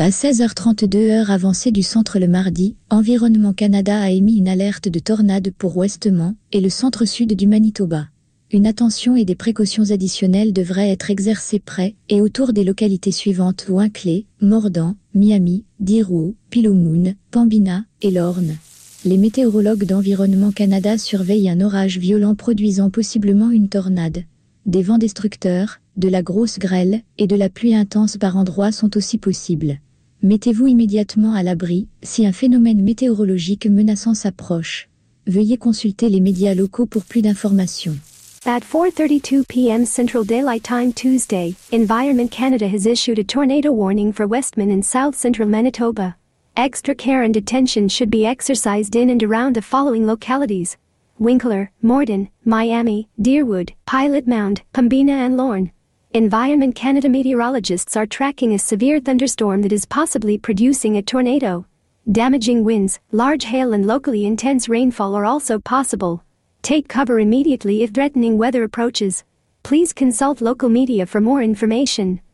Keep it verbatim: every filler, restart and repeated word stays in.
À seize heures trente-deux heure avancée du centre le mardi, Environnement Canada a émis une alerte de tornade pour Westmont et le centre-sud du Manitoba. Une attention et des précautions additionnelles devraient être exercées près et autour des localités suivantes: Winkler, Mordant, Miami, Diruo, Pilomoon, Pembina et Lorne. Les météorologues d'Environnement Canada surveillent un orage violent produisant possiblement une tornade. Des vents destructeurs, de la grosse grêle et de la pluie intense par endroits sont aussi possibles. Mettez-vous immédiatement à l'abri si un phénomène météorologique menaçant s'approche. Veuillez consulter les médias locaux pour plus d'informations. At four thirty-two p m Central Daylight Time Tuesday, Environment Canada has issued a tornado warning for Westmont and South Central Manitoba. Extra care and attention should be exercised in and around the following localities: Winkler, Morden, Miami, Deerwood, Pilot Mound, Pembina and Lorne. Environment Canada meteorologists are tracking a severe thunderstorm that is possibly producing a tornado. Damaging winds, large hail and locally intense rainfall are also possible. Take cover immediately if threatening weather approaches. Please consult local media for more information.